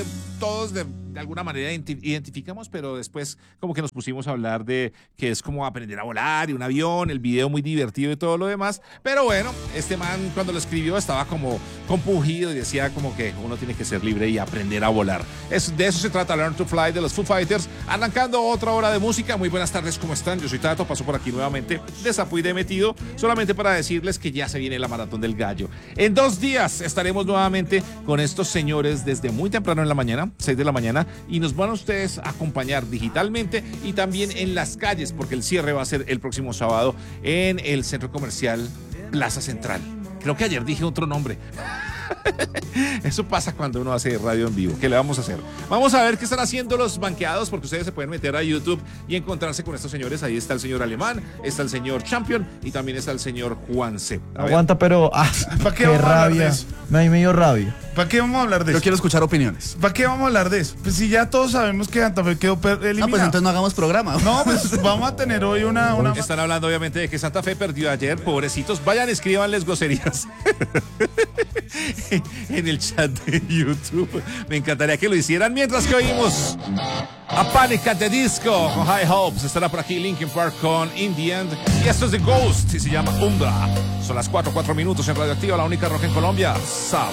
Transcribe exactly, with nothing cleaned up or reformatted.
todos de, de alguna manera identi- identificamos, pero después como que nos pusimos a hablar de que es como aprender a volar y un avión, el video muy divertido y todo lo demás. Pero bueno, este man cuando lo escribió estaba como compungido y decía como que uno tiene que ser libre y aprender a volar. Es, de eso se trata Learn to Fly de los Foo Fighters. Arrancando otra hora de música. Muy buenas tardes, ¿cómo están? Yo soy Tato, paso por aquí nuevamente de Sapo y de Metido, solamente para decirles que ya se viene la Maratón del Gallo. En dos días estaremos nuevamente con estos señores desde muy temprano en la mañana, seis de la mañana, y nos van a ustedes a acompañar digitalmente y también en las calles, porque el cierre va a ser el próximo sábado en el centro comercial Plaza Central. Creo que ayer dije otro nombre. Eso pasa cuando uno hace radio en vivo. ¿Qué le vamos a hacer? Vamos a ver qué están haciendo los banqueados, porque ustedes se pueden meter a YouTube y encontrarse con estos señores. Ahí está el señor Alemán, está el señor Champion y también está el señor Juan C. Aguanta, pero ah, ¿Para qué qué vamos a hablar de rabia. eso? Me, me dio rabia. ¿Para qué vamos a hablar de Yo eso? quiero escuchar opiniones. ¿Para qué vamos a hablar de eso? Pues si ya todos sabemos que Santa Fe quedó per- eliminado. Ah, pues entonces no hagamos programa. No, pues vamos a tener hoy una... una... Están hablando obviamente de que Santa Fe perdió ayer, pobrecitos. Vayan, escríbanles groserías en el chat de YouTube. Me encantaría que lo hicieran mientras que oímos a Panic at the Disco con High Hopes. Estará por aquí Linkin Park con In the End. Y esto es The Ghost y se llama Umbra. Son las cuatro, cuatro minutos en Radioactiva, la única roja en Colombia. Sapo.